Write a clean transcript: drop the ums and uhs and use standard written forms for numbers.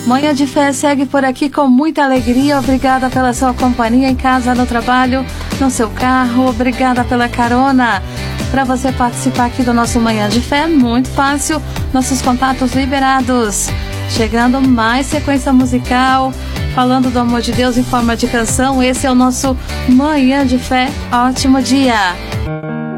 Manhã de Fé segue por aqui com muita alegria. Obrigada pela sua companhia em casa, no trabalho, no seu carro. Obrigada pela carona. Para você participar aqui do nosso Manhã de Fé, muito fácil. Nossos contatos liberados. Chegando mais sequência musical, falando do amor de Deus em forma de canção. Esse é o nosso Manhã de Fé. Ótimo dia!